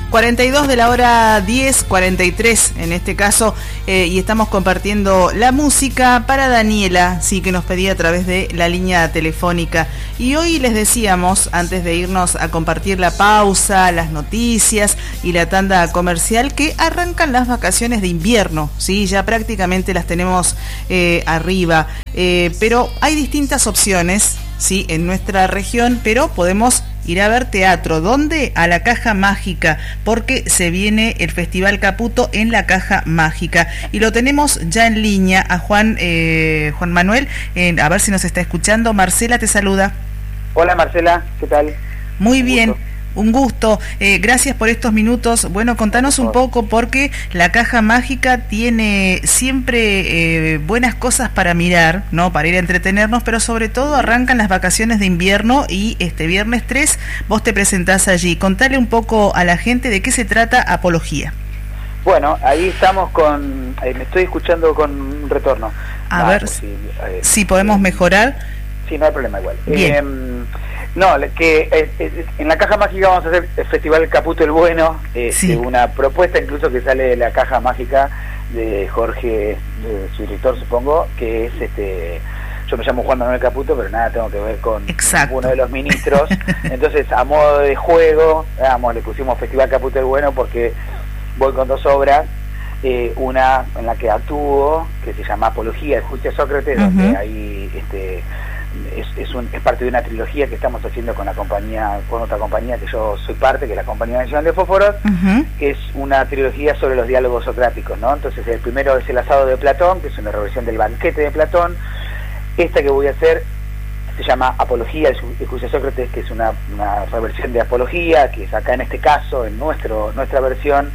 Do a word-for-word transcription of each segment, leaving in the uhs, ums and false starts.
cuarenta y dos de la hora diez, cuarenta y tres en este caso, eh, y estamos compartiendo la música para Daniela, sí, que nos pedía a través de la línea telefónica. Y hoy les decíamos, antes de irnos a compartir la pausa, las noticias y la tanda comercial, que arrancan las vacaciones de invierno, sí, ya prácticamente las tenemos eh, arriba, eh, pero hay distintas opciones, sí, en nuestra región, pero podemos ir a ver teatro. ¿Dónde? A la Caja Mágica, porque se viene el Festival Caputo en la Caja Mágica. Y lo tenemos ya en línea a Juan eh, Juan Manuel, eh, a ver si nos está escuchando. Marcela te saluda. Hola Marcela, ¿qué tal? Muy bien. Un gusto, eh, gracias por estos minutos. Bueno, contanos un poco, porque la Caja Mágica tiene siempre eh, buenas cosas para mirar, ¿no? Para ir a entretenernos, pero sobre todo arrancan las vacaciones de invierno y este viernes tres vos te presentás allí. Contale un poco a la gente de qué se trata Apología. Bueno, ahí estamos con... Eh, me estoy escuchando con un retorno. A ah, ver pues, sí, eh, si podemos eh, mejorar. Sí, no hay problema igual. Bien. Eh, No, que eh, eh, en la Caja Mágica vamos a hacer el Festival Caputo el Bueno, eh, sí. una propuesta incluso que sale de la Caja Mágica de Jorge, de su director supongo, que es este... Yo me llamo Juan Manuel Caputo, pero nada tengo que ver con Exacto. uno de los ministros. Entonces, a modo de juego, digamos, le pusimos Festival Caputo el Bueno porque voy con dos obras. Eh, una en la que actúo, que se llama Apología de Justicia Sócrates, uh-huh. donde ahí... este Es, es, un, es parte de una trilogía que estamos haciendo con la compañía, con otra compañía que yo soy parte, que es la Compañía Nacional de Fósforos, uh-huh. que es una trilogía sobre los diálogos socráticos, ¿no? Entonces el primero es el asado de Platón, que es una reversión del banquete de Platón. Esta que voy a hacer se llama Apología de Justicia Sócrates, que es una, una reversión de Apología, que es acá en este caso, en nuestro nuestra versión,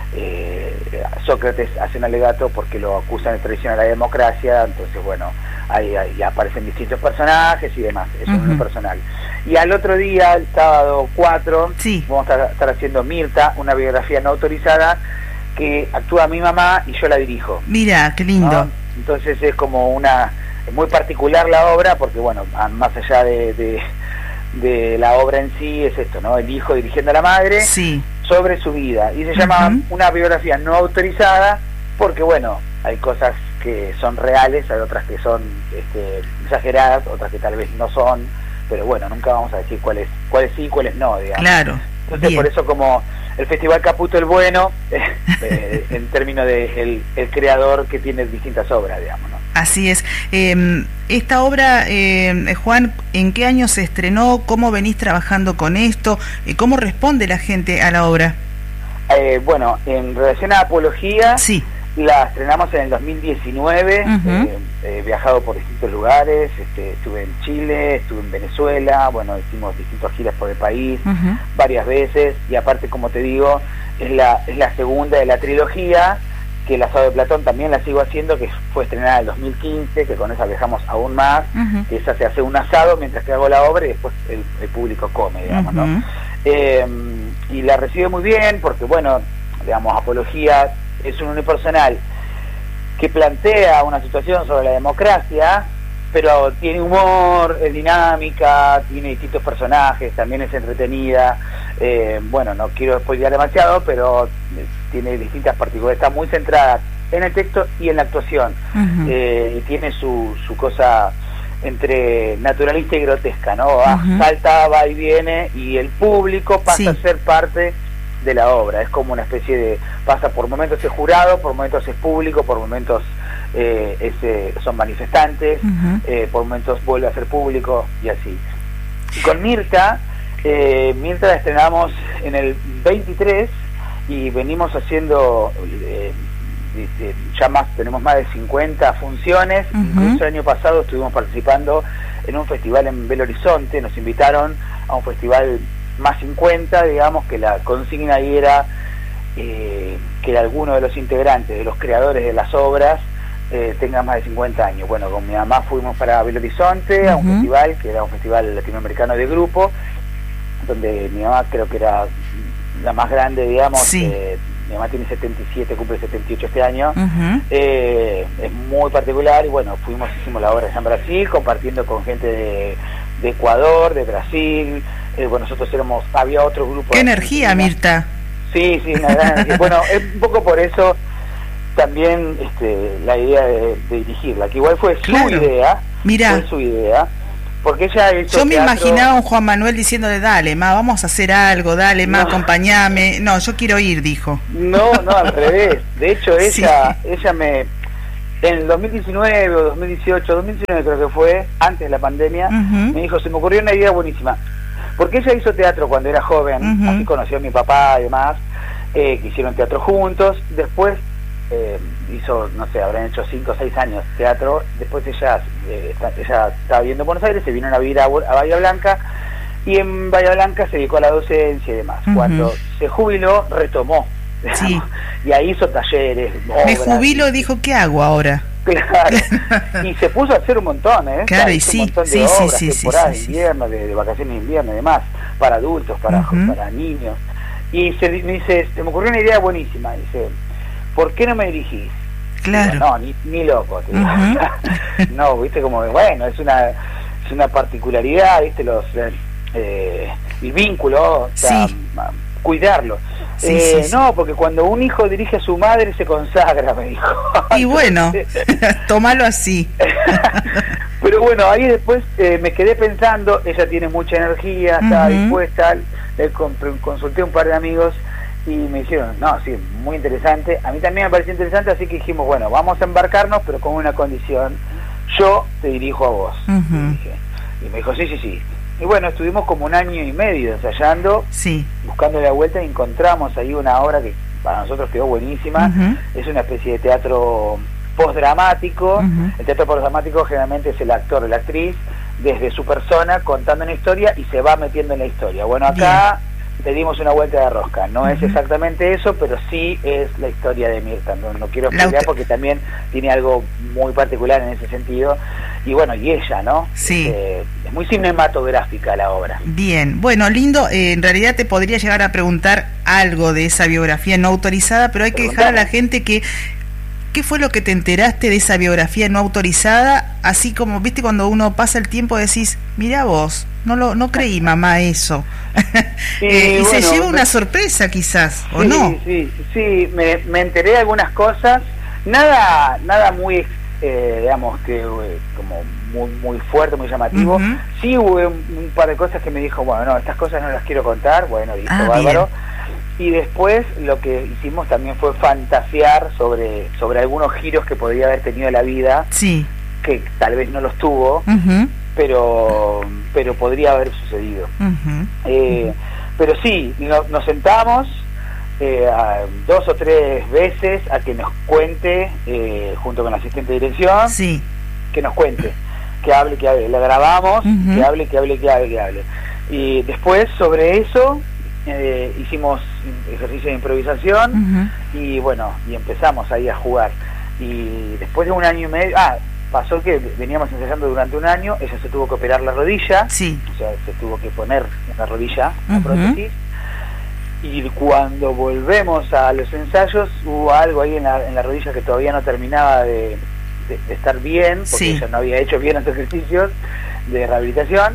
eh, Sócrates hace un alegato porque lo acusan de traición a la democracia. Entonces bueno, ahí, ahí aparecen distintos personajes y demás, eso uh-huh. es lo personal. Y al otro día, el sábado cuatro, sí. vamos a estar haciendo Mirta, una biografía no autorizada que actúa mi mamá y yo la dirijo. Mira, qué lindo. ¿No? Entonces es como una, es muy particular la obra, porque bueno, más allá de, de, de la obra en sí, es esto, ¿no? El hijo dirigiendo a la madre, sí. sobre su vida, y se llama uh-huh. una biografía no autorizada, porque bueno, hay cosas que son reales, hay otras que son este, exageradas, otras que tal vez no son, pero bueno, nunca vamos a decir cuáles cuáles sí y cuáles no, digamos. Claro. Entonces bien. Por eso como el Festival Caputo el Bueno, eh, en términos de el, el creador que tiene distintas obras, digamos, ¿no? Así es. Eh, esta obra, eh, Juan, ¿en qué año se estrenó? ¿Cómo venís trabajando con esto? ¿Cómo responde la gente a la obra? Eh, bueno, en relación a Apología, sí. la estrenamos en el dos mil diecinueve, uh-huh. eh, he viajado por distintos lugares, este, estuve en Chile, estuve en Venezuela, bueno, hicimos distintas giras por el país, uh-huh. varias veces, y aparte, como te digo, es la, es la segunda de la trilogía, que el asado de Platón también la sigo haciendo, que fue estrenada en el dos mil quince, que con esa viajamos aún más, uh-huh. que esa se hace un asado mientras que hago la obra y después el, el público come, digamos, uh-huh. ¿no? Eh, y la recibe muy bien, porque bueno, digamos, Apología es un unipersonal que plantea una situación sobre la democracia, pero tiene humor, es dinámica, tiene distintos personajes, también es entretenida. Eh, bueno, no quiero spoilear demasiado, pero tiene distintas particularidades, está muy centrada en el texto y en la actuación. Uh-huh. eh, y tiene su, su cosa entre naturalista y grotesca, ¿no? Uh-huh. Salta, va y viene, y el público pasa sí. a ser parte de la obra. Es como una especie de, pasa por momentos es jurado, por momentos es público, por momentos eh, es, eh, son manifestantes, uh-huh. eh, por momentos vuelve a ser público, y así. Y con Mirta, eh, Mirta la estrenamos en el veintitrés y venimos haciendo eh, ya más, tenemos más de cincuenta funciones. Uh-huh. Incluso el año pasado estuvimos participando en un festival en Belo Horizonte, nos invitaron a un festival más cincuenta, digamos, que la consigna ahí era eh, que alguno de los integrantes, de los creadores de las obras, eh, tenga más de cincuenta años. Bueno, con mi mamá fuimos para Belo Horizonte, uh-huh. a un festival, que era un festival latinoamericano de grupo, donde mi mamá creo que era la más grande, digamos. Sí. eh, mi mamá tiene setenta y siete, cumple setenta y ocho este año. Uh-huh. eh, es muy particular, y bueno, fuimos, hicimos la obra en Brasil, compartiendo con gente de, de Ecuador, de Brasil. Eh, bueno, nosotros éramos, había otro grupo. ¡Qué energía, Mirta! Sí, sí, una gran energía. Bueno, es un poco por eso también este, la idea de, de dirigirla, que igual fue claro. su idea, Mirá. fue su idea, porque ella hizo Yo me teatro... imaginaba a un Juan Manuel diciéndole, dale, ma, vamos a hacer algo, dale, ma, No. acompañame. No, yo quiero ir, dijo. No, no, al revés. De hecho, ella, Sí. ella me... En el dos mil diecinueve o dos mil dieciocho, dos mil diecinueve creo que fue, antes de la pandemia, Uh-huh. me dijo, se me ocurrió una idea buenísima. Porque ella hizo teatro cuando era joven, Uh-huh. así conoció a mi papá y demás, eh, que hicieron teatro juntos. Después eh, hizo, no sé, habrán hecho cinco o seis años teatro. Después ella, eh, ella estaba viviendo en Buenos Aires, se vino a vivir a, a Bahía Blanca, y en Bahía Blanca se dedicó a la docencia y demás. Uh-huh. Cuando se jubiló, retomó. Sí. Y ahí hizo talleres, Me obras. jubilo, dijo, ¿qué hago ahora? Claro, y se puso a hacer un montón, ¿eh? Claro, o sea, y hizo sí, un montón de sí, sí, obras, sí, sí, temporadas sí, sí. de invierno, de, de vacaciones de invierno y demás, para adultos, para, Uh-huh. para niños. Y se, me dice, se me ocurrió una idea buenísima, dice, ¿por qué no me dirigís? Claro. Digo, no, ni, ni loco, te digo. Uh-huh. No, viste, como, bueno, es una, es una particularidad, viste, los eh, el vínculo, o sea, Sí. cuidarlo. Sí, eh, sí, sí. No, porque cuando un hijo dirige a su madre se consagra, me dijo. Y bueno, tómalo así. Pero bueno, ahí después eh, me quedé pensando, ella tiene mucha energía, está Uh-huh. dispuesta, le comp- consulté a un par de amigos y me dijeron, no, sí, muy interesante, a mí también me pareció interesante, así que dijimos, bueno, vamos a embarcarnos, pero con una condición, yo te dirijo a vos. Uh-huh. Y, dije, y me dijo, sí, sí, sí. Y bueno, estuvimos como un año y medio ensayando, Sí. buscando la vuelta, y encontramos ahí una obra que para nosotros quedó buenísima. Uh-huh. Es una especie de teatro postdramático. Uh-huh. El teatro postdramático generalmente es el actor o la actriz desde su persona contando una historia y se va metiendo en la historia. Bueno, acá le dimos una vuelta de rosca. No uh-huh. es exactamente eso, pero sí es la historia de Mirta. No, no quiero explicar auto- porque también tiene algo muy particular en ese sentido. Y bueno, y ella, ¿no? Sí. Eh, es muy cinematográfica la obra. Bien, bueno, lindo, eh, en realidad te podría llegar a preguntar algo de esa biografía no autorizada, pero hay que dejar a la gente que, ¿qué fue lo que te enteraste de esa biografía no autorizada? Así como, viste, cuando uno pasa el tiempo decís, mirá vos, no lo no creí, mamá, eso. Sí, eh, y bueno, se lleva me... una sorpresa quizás, ¿o sí, no? Sí, sí, me, me enteré de algunas cosas, nada nada muy... Eh, digamos que eh, como muy muy fuerte, muy llamativo. Uh-huh. Sí hubo un, un par de cosas que me dijo, bueno, no, estas cosas no las quiero contar, bueno, listo, ah, bárbaro. Bien. Y después lo que hicimos también fue fantasear sobre sobre algunos giros que podría haber tenido la vida, sí. que tal vez no los tuvo, uh-huh. pero pero podría haber sucedido. Uh-huh. Eh, uh-huh. Pero sí, no, nos sentamos Eh, a dos o tres veces a que nos cuente, eh, junto con la asistente de dirección, sí. que nos cuente, que hable, que hable, la grabamos, uh-huh. que hable, que hable, que hable, que hable. Y después sobre eso eh, hicimos ejercicio de improvisación uh-huh. y bueno, y empezamos ahí a jugar. Y después de un año y medio, ah, pasó que veníamos ensayando durante un año, ella se tuvo que operar la rodilla, sí. o sea, se tuvo que poner en la rodilla, la uh-huh. prótesis. Y cuando volvemos a los ensayos hubo algo ahí en la, en la rodilla que todavía no terminaba de, de, de estar bien, porque sí. ella no había hecho bien los ejercicios de rehabilitación.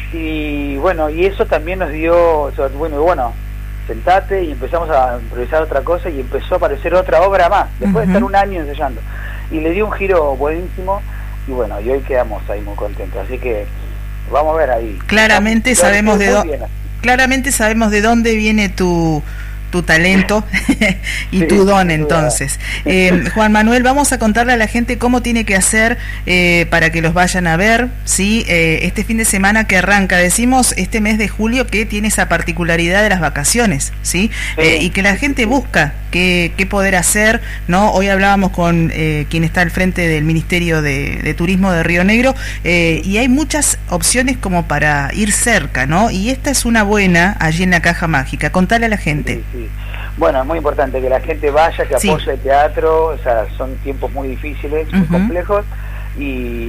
Y bueno, y eso también nos dio, bueno, bueno, sentate, y empezamos a improvisar otra cosa y empezó a aparecer otra obra más, después uh-huh. de estar un año ensayando. Y le dio un giro buenísimo y bueno, y hoy quedamos ahí muy contentos. Así que vamos a ver ahí. Claramente estamos, sabemos de dónde... Claramente sabemos de dónde viene tu tu talento y sí, tu don, entonces. Eh, Juan Manuel, vamos a contarle a la gente cómo tiene que hacer eh, para que los vayan a ver, ¿sí? Eh, este fin de semana que arranca, decimos este mes de julio, que tiene esa particularidad de las vacaciones, ¿sí? sí. Eh, y que la gente busca qué, qué poder hacer, ¿no? Hoy hablábamos con eh, quien está al frente del Ministerio de, de Turismo de Río Negro, eh, y hay muchas opciones como para ir cerca, ¿no? Y esta es una buena allí en la Caja Mágica. Contale a la gente. Sí, sí. Bueno, es muy importante que la gente vaya, que apoye sí. el teatro, o sea, son tiempos muy difíciles, muy uh-huh. complejos, y,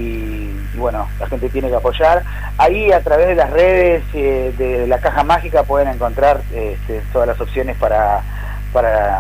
y bueno, la gente tiene que apoyar. Ahí a través de las redes eh, de la Caja Mágica pueden encontrar este, todas las opciones para, para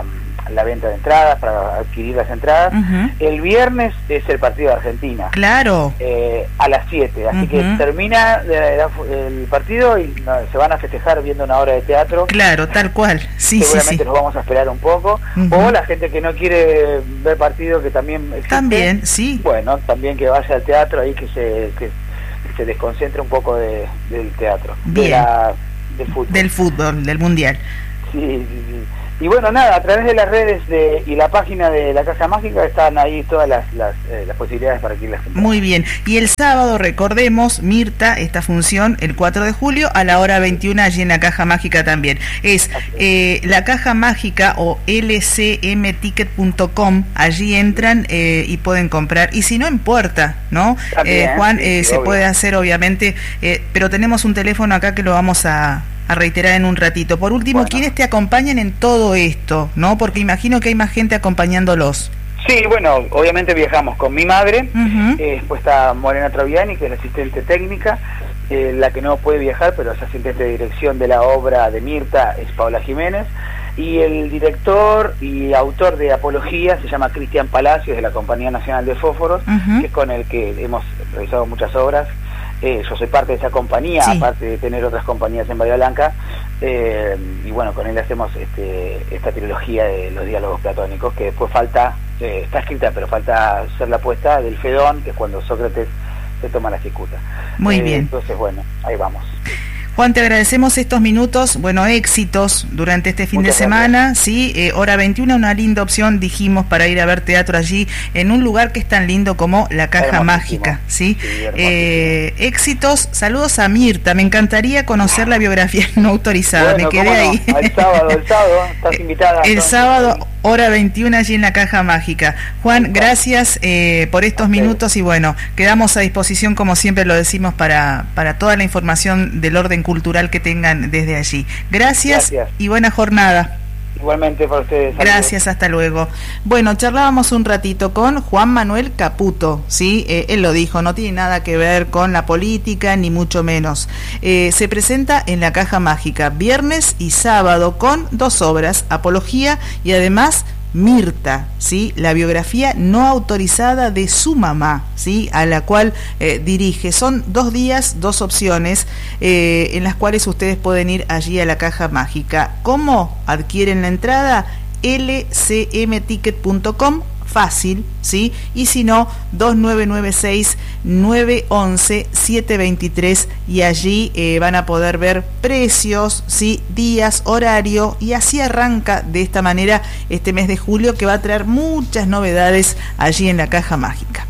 la venta de entradas, para adquirir las entradas. Uh-huh. El viernes es el partido de Argentina. Claro. Eh, a las siete, así uh-huh. que termina de, de, el partido y no, se van a festejar viendo una obra de teatro. Claro, tal cual. Sí, Seguramente sí, sí. nos vamos a esperar un poco. Uh-huh. O la gente que no quiere ver partido, que también existe, también, sí. Bueno, también que vaya al teatro ahí, que se, que, que se desconcentre un poco de, del teatro. Bien. De la, del fútbol. Del fútbol, del mundial. Sí, sí, sí. Y bueno, nada, a través de las redes de, y la página de la Caja Mágica están ahí todas las, las, eh, las posibilidades para que las compren. Muy bien. Y el sábado, recordemos, Mirta, esta función el cuatro de julio a la hora veintiuna allí en la Caja Mágica también. Es eh, la Caja Mágica o l c m ticket punto com, allí entran eh, y pueden comprar. Y si no, en puerta, ¿no? También, eh, Juan, sí, eh, sí, se obvio. Puede hacer obviamente, eh, pero tenemos un teléfono acá que lo vamos a... a reiterar en un ratito. Por último, bueno. ¿quiénes te acompañan en todo esto? ¿No? Porque imagino que hay más gente acompañándolos. Sí, bueno, obviamente viajamos con mi madre, uh-huh. eh, después está Morena Traviani, que es la asistente técnica, eh, la que no puede viajar, pero es asistente de dirección de la obra de Mirta, es Paola Jiménez, y el director y autor de Apología se llama Cristian Palacios, de la Compañía Nacional de Fósforos, uh-huh. que es con el que hemos realizado muchas obras. Eh, yo soy parte de esa compañía, sí. aparte de tener otras compañías en Bahía Blanca, eh, y bueno, con él hacemos este, esta trilogía de los diálogos platónicos, que después falta, eh, está escrita, pero falta hacer la puesta del Fedón, que es cuando Sócrates se toma la cicuta. Muy eh, bien. Entonces, bueno, ahí vamos. Juan, te agradecemos estos minutos, bueno, éxitos durante este fin Muchas de semana, gracias. sí, eh, hora veintiuna, una linda opción, dijimos, para ir a ver teatro allí, en un lugar que es tan lindo como la Caja Mágica, ¿sí? sí eh, éxitos, saludos a Mirta, me encantaría conocer la biografía no autorizada, bueno, me quedé ahí. No? El sábado, el sábado, estás invitada. El entonces, sábado, hora veintiuna, allí en la Caja Mágica. Juan, gracias eh, por estos okay. minutos y bueno, quedamos a disposición, como siempre lo decimos, para, para toda la información del orden cultural que tengan desde allí. Gracias, Gracias. y buena jornada. Igualmente para ustedes. Saludos. Gracias, hasta luego. Bueno, charlábamos un ratito con Juan Manuel Caputo, ¿sí? Eh, él lo dijo, no tiene nada que ver con la política, ni mucho menos. Eh, se presenta en la Caja Mágica viernes y sábado con dos obras, Apología y además Mirta, ¿sí? La biografía no autorizada de su mamá, ¿sí? A la cual eh, dirige. Son dos días, dos opciones eh, en las cuales ustedes pueden ir allí a la Caja Mágica. ¿Cómo adquieren la entrada? l c m ticket punto com, fácil, ¿sí? Y si no, dos nueve nueve seis, nueve once, siete veintitrés, y allí eh, van a poder ver precios, ¿sí? Días, horario, y así arranca de esta manera este mes de julio, que va a traer muchas novedades allí en la Caja Mágica.